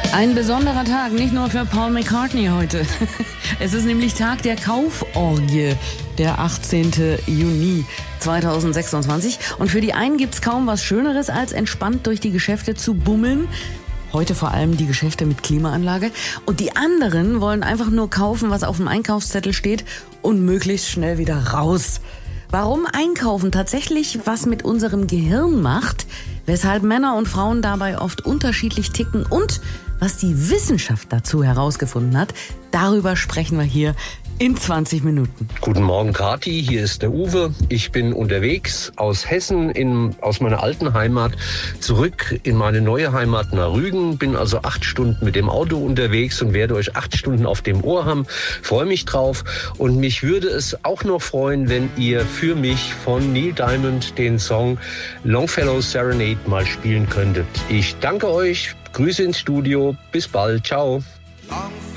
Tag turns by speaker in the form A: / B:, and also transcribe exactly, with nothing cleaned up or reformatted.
A: Ein besonderer Tag, nicht nur für Paul McCartney heute. Es ist nämlich Tag der Kauforgie, der achtzehnten Juni zweitausendsechsundzwanzig. Und für die einen gibt's kaum was Schöneres, als entspannt durch die Geschäfte zu bummeln. Heute vor allem die Geschäfte mit Klimaanlage. Und die anderen wollen einfach nur kaufen, was auf dem Einkaufszettel steht und möglichst schnell wieder raus. Warum Einkaufen tatsächlich was mit unserem Gehirn macht, weshalb Männer und Frauen dabei oft unterschiedlich ticken und was die Wissenschaft dazu herausgefunden hat, darüber sprechen wir hier in zwanzig Minuten.
B: Guten Morgen, Kathi, hier ist der Uwe. Ich bin unterwegs aus Hessen, in, aus meiner alten Heimat, zurück in meine neue Heimat nach Rügen. Bin also acht Stunden mit dem Auto unterwegs und werde euch acht Stunden auf dem Ohr haben. Freue mich drauf und mich würde es auch noch freuen, wenn ihr für mich von Neil Diamond den Song Longfellow Serenade mal spielen könntet. Ich danke euch, Grüße ins Studio, bis bald, ciao.